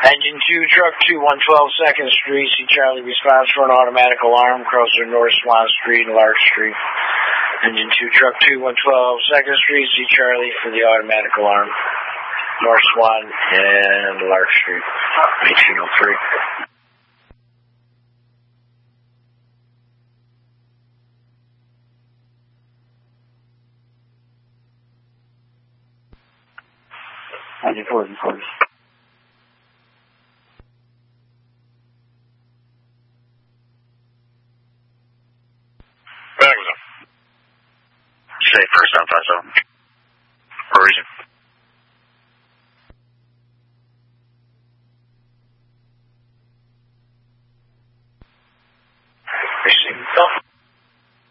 Engine 2, truck 2112 2nd Street, see Charlie, response for an automatic alarm, crosser North Swan Street and Lark Street. Engine 2, truck 2112 2nd Street, see Charlie for the automatic alarm, North Swan and Lark Street, 1803. Engine 4, of course. Say first on 57. For a reason.